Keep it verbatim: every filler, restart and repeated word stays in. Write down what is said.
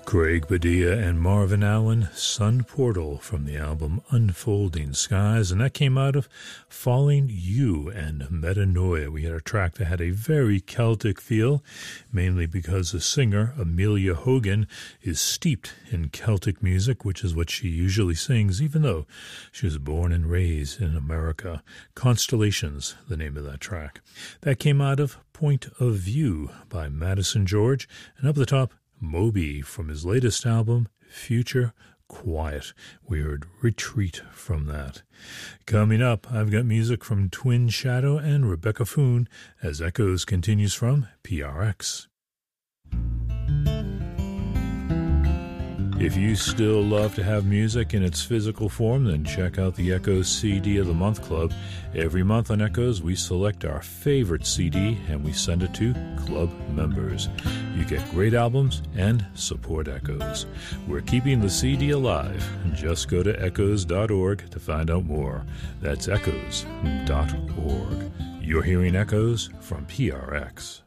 Craig Padilla and Marvin Allen, Sun Portal from the album Unfolding Skies, and that came out of Falling You and Metanoia. We had a track that had a very Celtic feel, mainly because the singer, Amelia Hogan, is steeped in Celtic music, which is what she usually sings, even though she was born and raised in America. Constellations, the name of that track. That came out of Point of View by Madison George, and up the top, Moby from his latest album, Future Quiet. We heard Retreat from that. Coming up, I've got music from Twin Shadow and Rebecca Foon as Echoes continues from P R X. If you still love to have music in its physical form, then check out the Echoes C D of the Month Club. Every month on Echoes, we select our favorite C D and we send it to club members. You get great albums and support Echoes. We're keeping the C D alive. Just go to echoes dot org to find out more. That's echoes dot org. You're hearing Echoes from P R X.